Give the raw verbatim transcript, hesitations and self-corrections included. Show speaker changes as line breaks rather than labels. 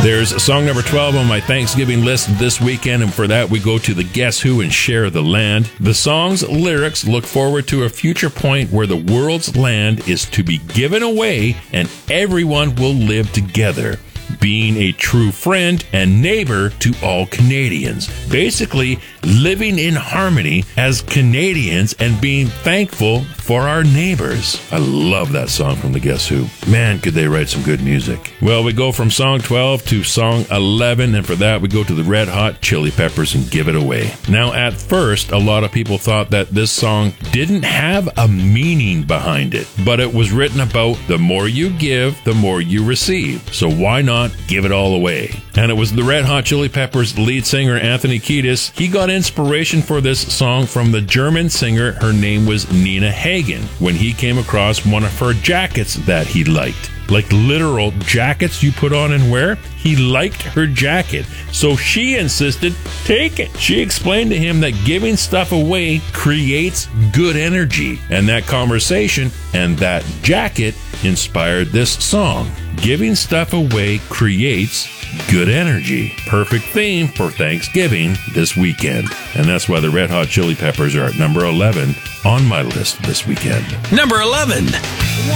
There's song number twelve on my Thanksgiving list this weekend, and for that we go to the Guess Who and Share the Land. The song's lyrics look forward to a future point where the world's land is to be given away and everyone will live together, being a true friend and neighbor to all Canadians. Basically, living in harmony as Canadians and being thankful for our neighbors. I love that song from the Guess Who. Man, could they write some good music. Well, we go from song twelve to song eleven, and for that we go to the Red Hot Chili Peppers and Give It Away. Now, at first, a lot of people thought that this song didn't have a meaning behind it, but it was written about the more you give, the more you receive. So why not give it all away? And it was the Red Hot Chili Peppers lead singer Anthony Kiedis. He got inspiration for this song from the German singer. Her name was Nina Hagen, when he came across one of her jackets that he liked. Like literal jackets you put on and wear. He liked her jacket, so she insisted, take it. She explained to him that giving stuff away creates good energy, and that conversation and that jacket inspired this song. Giving stuff away creates good energy. Perfect theme for Thanksgiving this weekend. And that's why the Red Hot Chili Peppers are at number eleven on my list this weekend.
Number eleven.